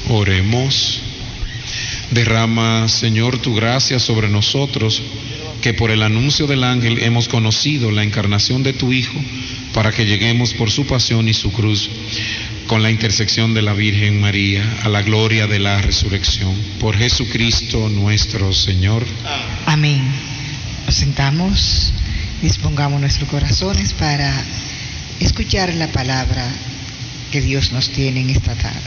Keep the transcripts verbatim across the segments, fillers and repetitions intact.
Oremos. Derrama, Señor, tu gracia sobre nosotros, que por el anuncio del ángel hemos conocido la encarnación de tu Hijo, para que lleguemos por su pasión y su cruz, con la intersección de la Virgen María, a la gloria de la resurrección. Por Jesucristo nuestro Señor. Amén. Nos sentamos, dispongamos nuestros corazones para escuchar la palabra que Dios nos tiene en esta tarde.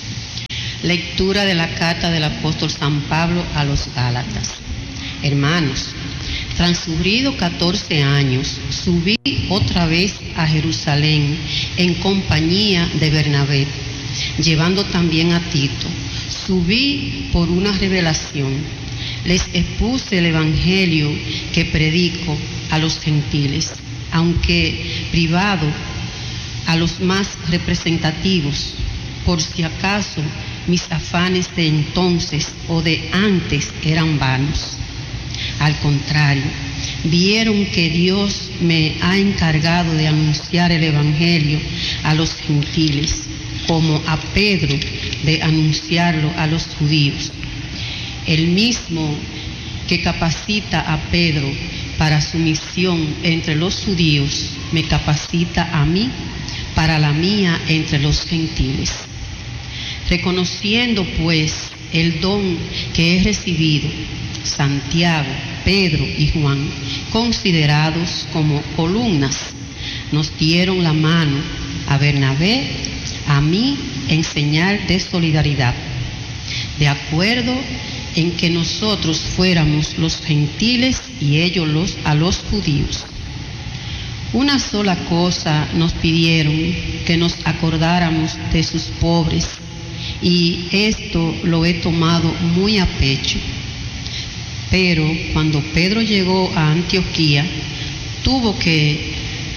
Lectura de la carta del apóstol San Pablo a los Gálatas. Hermanos, transcurrido catorce años, subí otra vez a Jerusalén en compañía de Bernabé, llevando también a Tito. Subí por una revelación. Les expuse el evangelio que predico a los gentiles, aunque privado a los más representativos, por si acaso mis afanes de entonces o de antes eran vanos. Al contrario, vieron que Dios me ha encargado de anunciar el evangelio a los gentiles, como a Pedro de anunciarlo a los judíos. El mismo que capacita a Pedro para su misión entre los judíos, me capacita a mí para la mía entre los gentiles. Reconociendo pues el don que he recibido, Santiago, Pedro y Juan, considerados como columnas, nos dieron la mano a Bernabé, a mí, en señal de solidaridad, de acuerdo en que nosotros fuéramos los gentiles y ellos los, a los judíos. Una sola cosa nos pidieron, que nos acordáramos de sus pobres, y esto lo he tomado muy a pecho. Pero cuando Pedro llegó a Antioquía, tuvo que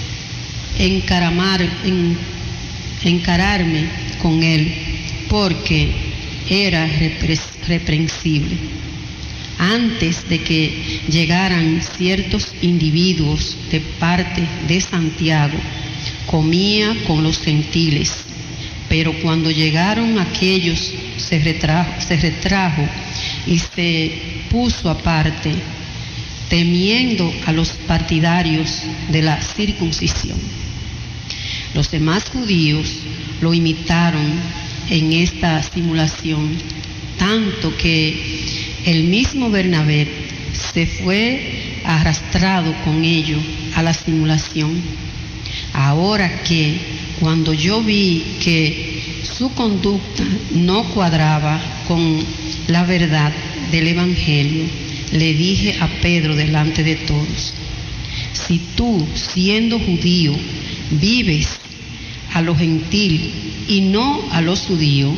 encaramar, en, encararme con él, porque era repres, reprensible. Antes de que llegaran ciertos individuos de parte de Santiago, comía con los gentiles, pero cuando llegaron aquellos se retrajo, se retrajo y se puso aparte, temiendo a los partidarios de la circuncisión. Los demás judíos lo imitaron en esta simulación, tanto que el mismo Bernabé se fue arrastrado con ello a la simulación. Ahora que, cuando yo vi que su conducta no cuadraba con la verdad del Evangelio, le dije a Pedro delante de todos: si tú, siendo judío, vives a los gentiles y no a los judíos,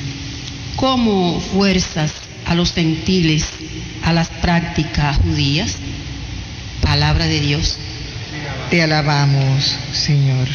¿cómo fuerzas a los gentiles a las prácticas judías? Palabra de Dios. Te alabamos, Señor.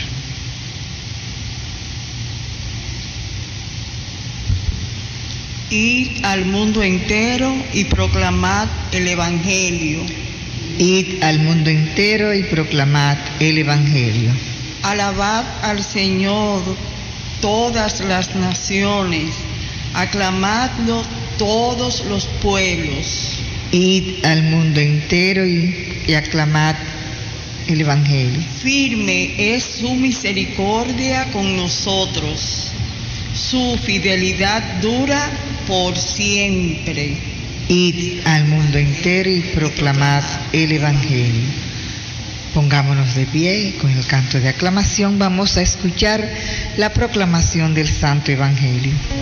Id al mundo entero y proclamad el Evangelio. Id al mundo entero y proclamad el Evangelio. Alabad al Señor todas las naciones, aclamadlo todos los pueblos. Id al mundo entero y, y aclamad el Evangelio. Firme es su misericordia con nosotros, su fidelidad dura por siempre. Id al mundo entero y proclamad el Evangelio. Pongámonos de pie y con el canto de aclamación vamos a escuchar la proclamación del Santo Evangelio.